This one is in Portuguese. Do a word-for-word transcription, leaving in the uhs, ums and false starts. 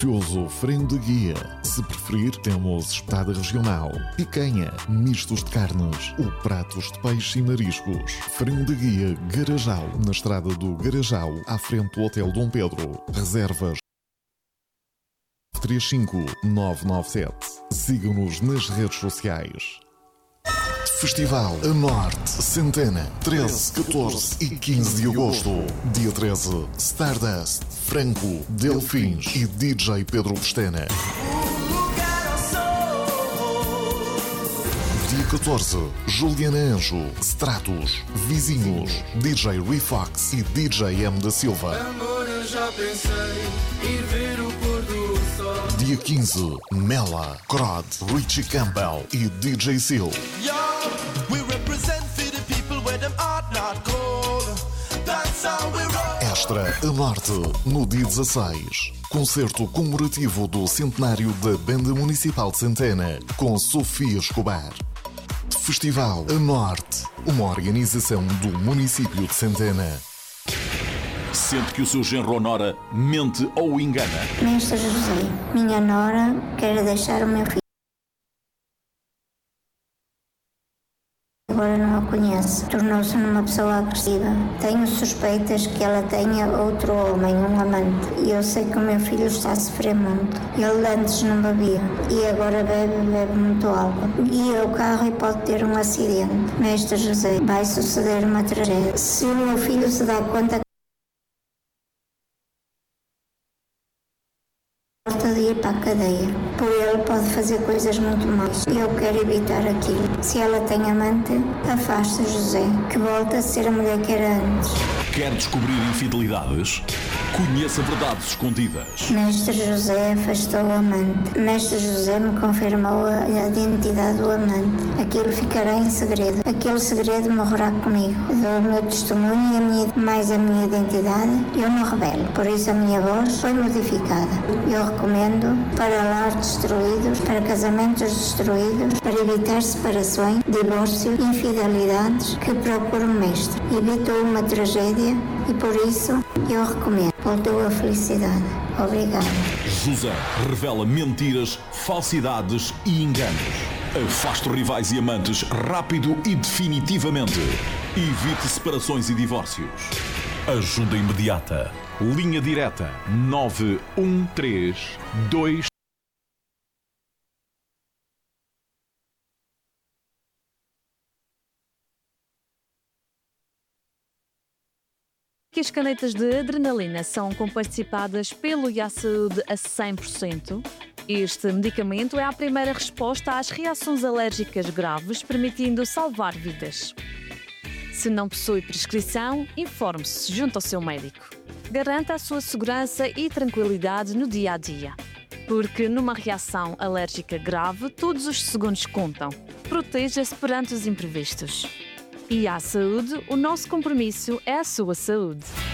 delicioso frango de guia. Se preferir, temos espada regional, picanha, mistos de carnes ou pratos de peixe e mariscos. Frango de guia Garajal, na estrada do Garajal, à frente do Hotel Dom Pedro. Reservas três cinco nove nove sete. Sigam-nos nas redes sociais. Festival A Norte Centena, treze, catorze e quinze de agosto. Dia treze, Stardust, Franco, Delfins e D J Pedro Pestana. Dia catorze, Juliana Anjo, Stratos, Vizinhos, D J Refox e D J M da Silva. Amor, eu já pensei ir ver o pôr do sol. Dia quinze, Mela, Crod, Richie Campbell e D J Seal. Extra A Norte, no dia dezasseis. Concerto comemorativo do centenário da Banda Municipal de Centena, com Sofia Escobar. Festival A Norte, uma organização do município de Centena. Sente que o seu genro ou nora mente ou engana? Mestre José, minha nora quer deixar o meu filho. Agora não a conheço. Tornou-se numa pessoa agressiva. Tenho suspeitas que ela tenha outro homem, um amante. E eu sei que o meu filho está a sofrer muito. Ele antes não bebia. E agora bebe, bebe muito álcool. Guia o carro e pode ter um acidente. Mestre José, vai suceder uma tragédia. Se o meu filho se dá conta de ir para a cadeia. Por ele pode fazer coisas muito más. Eu quero evitar aquilo. Se ela tem amante, afasta José, que volta a ser a mulher que era antes. Quer descobrir infidelidades? Conheça verdades escondidas. Mestre José afastou o amante. Mestre José me confirmou a identidade do amante. Aquilo ficará em segredo. Aquele segredo morrerá comigo. Dou o meu testemunho e a minha, mais a minha identidade, eu não revelo. Por isso a minha voz foi modificada. Eu recomendo para lares destruídos, para casamentos destruídos, para evitar separações, divórcio, infidelidades, que procuro um mestre. Evitou uma tragédia e por isso eu recomendo. Voltou a felicidade. Obrigada. José revela mentiras, falsidades e enganos. Afaste rivais e amantes rápido e definitivamente. Evite separações e divórcios. Ajuda imediata. Linha direta nove um três dois. Que as canetas de adrenalina são comparticipadas pelo I A Saúde a cem por cento. Este medicamento é a primeira resposta às reações alérgicas graves, permitindo salvar vidas. Se não possui prescrição, informe-se junto ao seu médico. Garanta a sua segurança e tranquilidade no dia a dia. Porque numa reação alérgica grave, todos os segundos contam. Proteja-se perante os imprevistos. I A Saúde, o nosso compromisso é a sua saúde.